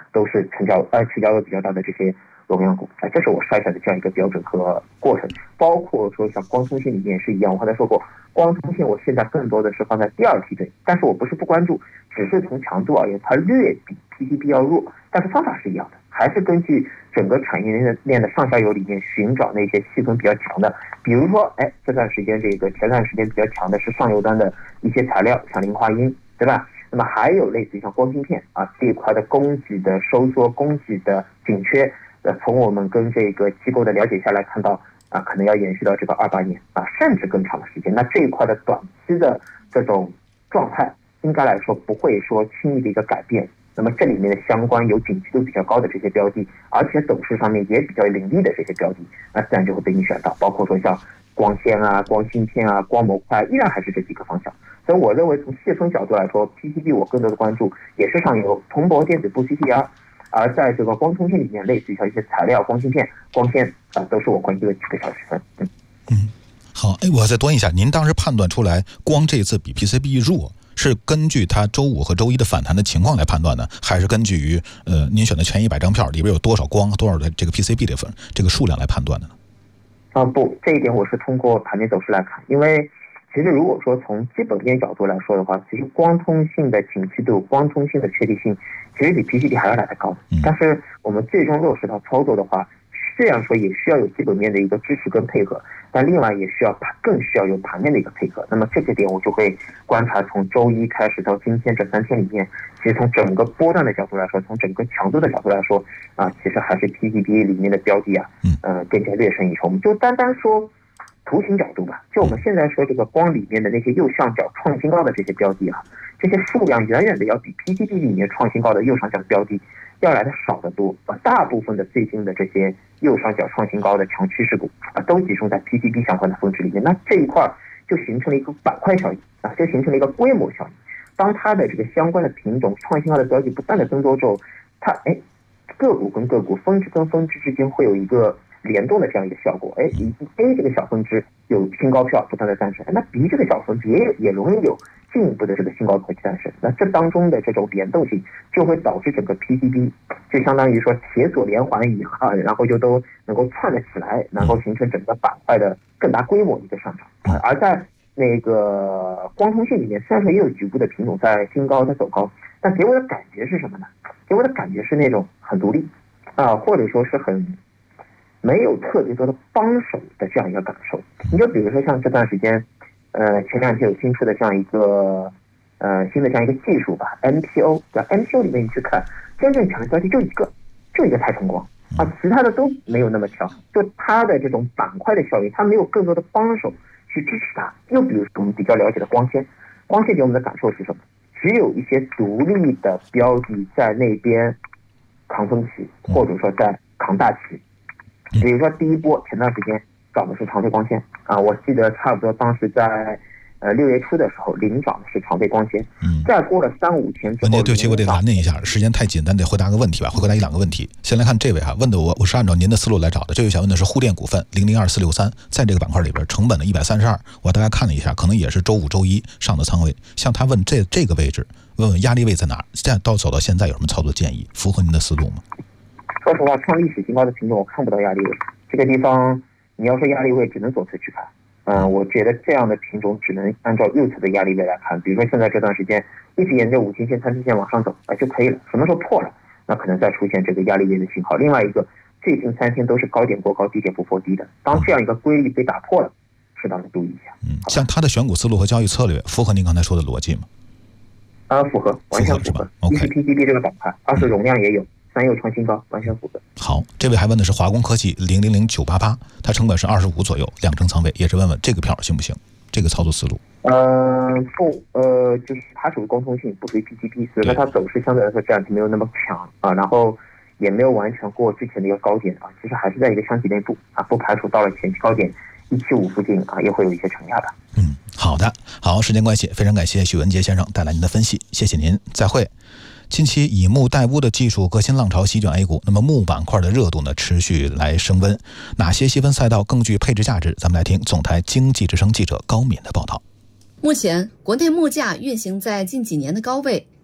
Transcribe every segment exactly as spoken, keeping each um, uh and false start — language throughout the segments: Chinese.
都是成交呃成交额比较大的这些容量股，啊、呃，这是我筛选的这样一个标准和过程。包括说像光通信里面也是一样，我刚才说过，光通信我现在更多的是放在第二梯队，但是我不是不关注，只是从强度而言，它略比 P C B 要弱，但是方法是一样的，还是根据整个产业链链的上下游里面寻找那些细分比较强的，比如说，哎，这段时间这个前段时间比较强的是上游端的一些材料，像磷化铟，对吧？那么还有类似于像光芯片啊这一块的供给的收缩、供给的紧缺，呃，从我们跟这个机构的了解下来看到啊，可能要延续到这个二八年啊，甚至更长的时间。那这一块的短期的这种状态，应该来说不会说轻易的一个改变。那么这里面的相关有景气度比较高的这些标的，而且走势上面也比较凌厉的这些标的，那自然就会被你选到，包括说像光纤啊、光芯片啊、光模块，依然还是这几个方向。所以我认为从细分角度来说 ，P C B 我更多的关注也是上游铜箔电子部 C T R， 而在这个光通信里面，类似于像一些材料、光芯片、光纤啊、呃，都是我关注的几个小区分。嗯嗯，好，哎，我再多问一下，您当时判断出来光这次比 P C B 弱，是根据它周五和周一的反弹的情况来判断呢，还是根据于呃您选的前一百张票里边有多少光、多少的这个 P C B 的份这个数量来判断的呢？ 啊，不，这一点我是通过盘面走势来看，因为其实如果说从基本面角度来说的话，其实光通信的景气度、光通信的确定性，其实比 P C B 还要来得高。但是我们最终落实到操作的话，虽然说也需要有基本面的一个支持跟配合，但另外也需要更需要有盘面的一个配合。那么这个点我就会观察，从周一开始到今天这三天里面，其实从整个波段的角度来说，从整个强度的角度来说啊，其实还是 P C B 里面的标的啊，呃，更加略胜一筹。我们就单单说图形角度吧，就我们现在说这个光里面的那些右上角创新高的这些标的啊，这些数量远远的要比 P C B 里面创新高的右上角标的要来的少得多啊。大部分的最近的这些右上角创新高的强趋势股啊，都集中在 P C B 相关的分支里面。那这一块就形成了一个板块效应啊，就形成了一个规模效应。当它的这个相关的品种创新高的标的不断的增多之后，它哎个股跟个股、分支跟分支之间会有一个联动的这样一个效果。哎 ，A 这个小分支有新高票不断的诞生，那 B 这个小分支也也容易有进一步的这个新高票诞生。那这当中的这种联动性，就会导致整个 P C B 就相当于说铁锁连环以后，然后就都能够串得起来，然后形成整个板块的更大规模的一个上涨。而在那个光通信里面，虽然说也有局部的品种在新高在走高，但给我的感觉是什么呢？给我的感觉是那种很独立啊、呃，或者说是很没有特别多的帮手的这样一个感受。你就比如说像这段时间，呃，前两天有新出的这样一个呃新的这样一个技术吧 ，M P O， 在 M P O 里面你去看，真正强的标的就一个，就一个太晨光啊，其他的都没有那么强。就它的这种板块的效应，它没有更多的帮手去支持它。又比如说我们比较了解的光纤，光纤给我们的感受是什么？只有一些独立的标的在那边扛分歧，或者说在扛大旗。比如说第一波前段时间涨的是长飞光纤啊，我记得差不多当时在呃六月初的时候领涨的是长飞光纤，嗯，再过了三五天之后， 对不起，我得拦您一下，时间太紧，咱得回答个问题吧，回答一两个问题。先来看这位哈，问的我我是按照您的思路来找的。这位想问的是沪电股份零零二四六三，在这个板块里边成本的一百三十二，我大概看了一下，可能也是周五周一上的仓位。像他问这这个位置，问问压力位在哪儿？现在到走到现在有什么操作建议？符合您的思路吗？ 说实话，创历史新高的品种我看不到压力位，这个地方你要说压力位，只能左侧去看。嗯、呃，我觉得这样的品种只能按照右侧的压力位来看。比如说现在这段时间一直沿着五均线、三均线往上走，哎、呃、就可以了。什么时候破了，那可能再出现这个压力位的信号。另外一个，最近三天都是高点过高、低点不破低的，当这样一个规律被打破了，适当的注意一下。 嗯，像他的选股思路和交易策略符合您刚才说的逻辑吗？ 啊、呃，符合，完全符合。一是 P C B 这个板块，二是容量也有。三又创新高，完全符合。 好，这位还问的是华光科技零零零九八八，它成本是二十五左右，两成仓位，也是问问这个票行不行？这个操作思路？ 呃，不，呃，就是它属于光通信，不属于 P C B， 所以说它走势相对来说这样子没有那么强啊，然后也没有完全过之前的一个高点啊，其实还是在一个箱体内部啊，不排除到了前期高点一七五附近啊，也会有一些承压的。 嗯，好的，好，时间关系，非常感谢许文杰先生带来您的分析，谢谢您，再会。近期以木代钨的技术革新浪潮席卷 A 股，那么木板块的热度呢持续来升温，哪些细分赛道更具配置价值？咱们来听总台经济之声记者高敏的报道。 目前国内木价运行在近几年的高位，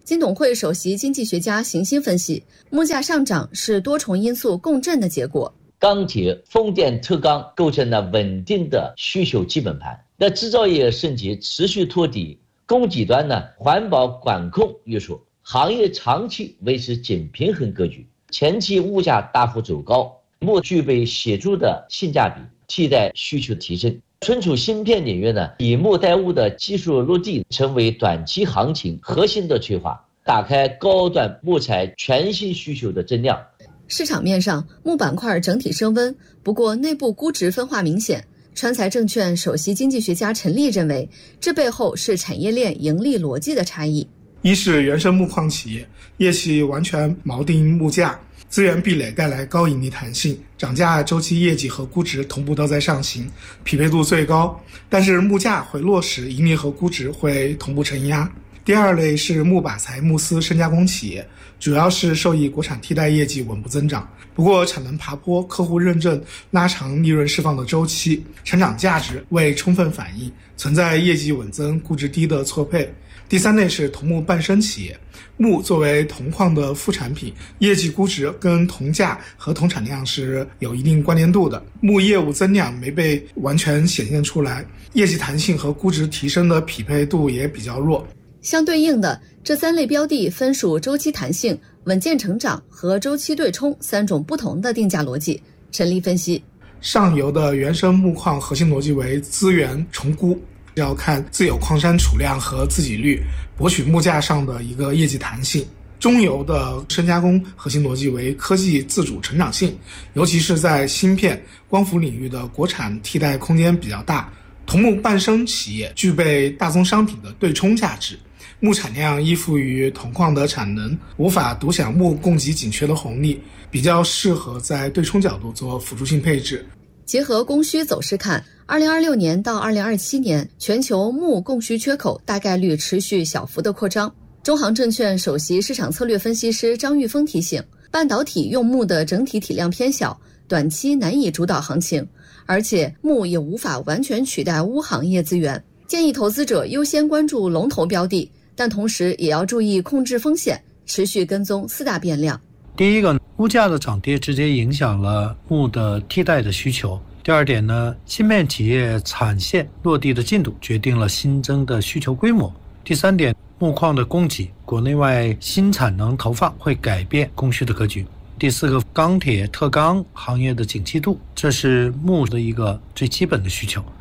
金董会首席经济学家邢鑫分析，木价上涨是多重因素共振的结果。 钢铁、风电、特钢构成了稳定的需求基本盘。那制造业升级持续托底，供给端呢环保管控约束，行业长期维持紧平衡格局。前期物价大幅走高，木具备显著的性价比，替代需求提升。存储芯片领域呢，以木代物的技术落地成为短期行情核心的催化，打开高端木材全新需求的增量。 市场面上，木板块整体升温，不过内部估值分化明显。川财证券首席经济学家陈立认为，这背后是产业链盈利逻辑的差异。 一是原生木矿企业业绩完全锚定木价，资源壁垒带来高盈利弹性，涨价周期业绩和估值同步都在上行，匹配度最高。但是木价回落时，盈利和估值会同步承压。第二类是木靶材、木丝深加工企业，主要是受益国产替代业绩稳步增长。不过产能爬坡，客户认证拉长利润释放的周期，成长价值未充分反映，存在业绩稳增、估值低的错配。第三类是铜木伴生企业，木作为铜矿的副产品，业绩估值跟铜价和铜产量是有一定关联度的，木业务增量没被完全显现出来，业绩弹性和估值提升的匹配度也比较弱。 相对应的，这三类标的分属周期弹性、稳健成长和周期对冲三种不同的定价逻辑。陈立分析， 上游的原生木矿核心逻辑为资源重估，要看自有矿山储量和自给率，博取木价上的一个业绩弹性。中游的深加工核心逻辑为科技自主成长性，尤其是在芯片、光伏领域的国产替代空间比较大。铜木伴生企业具备大宗商品的对冲价值，木产量依附于铜矿的产能，无法独享木供给紧缺的红利，比较适合在对冲角度做辅助性配置。 结合供需走势看，二零二六年到二零二七年，全球木供需缺口大概率持续小幅的扩张。中航证券首席市场策略分析师张玉峰提醒，半导体用木的整体体量偏小，短期难以主导行情，而且木也无法完全取代钨行业资源，建议投资者优先关注龙头标的，但同时也要注意控制风险，持续跟踪四大变量。 第一个，物价的涨跌直接影响了木的替代的需求。第二点呢，芯片企业产线落地的进度决定了新增的需求规模。第三点，木矿的供给，国内外新产能投放会改变供需的格局。第四个，钢铁、特钢行业的景气度，这是木的一个最基本的需求。